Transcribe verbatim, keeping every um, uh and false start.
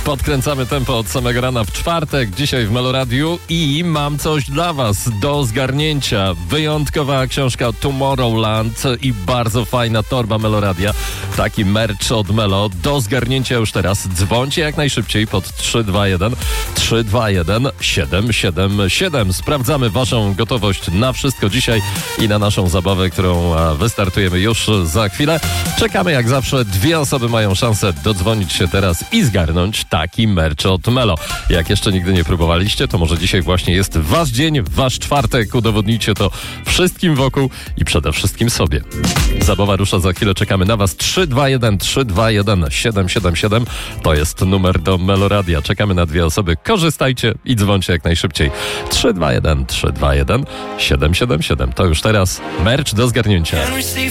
Podkręcamy tempo od samego rana w czwartek, dzisiaj w Meloradiu i mam coś dla was do zgarnięcia. Wyjątkowa książka Tomorrowland i bardzo fajna torba Meloradia. Taki merch od Melo do zgarnięcia już teraz. Dzwońcie jak najszybciej pod trzy dwa jeden trzy dwa jeden siedem siedem siedem. Sprawdzamy waszą gotowość na wszystko dzisiaj i na naszą zabawę, którą wystartujemy już za chwilę. Czekamy jak zawsze. Dwie osoby mają szansę dodzwonić się teraz i zgarnąć taki merch od Melo. Jak jeszcze nigdy nie próbowaliście, to może dzisiaj właśnie jest wasz dzień, wasz czwartek. Udowodnijcie to wszystkim wokół i przede wszystkim sobie. Zabawa rusza za chwilę. Czekamy na was. trzy dwa jeden trzy dwa jeden siedem siedem siedem. To jest numer do Meloradia. Czekamy na dwie osoby. Korzystajcie i dzwońcie jak najszybciej. trzy dwa jeden trzy dwa jeden siedem siedem siedem. To już teraz merch do zgarnięcia.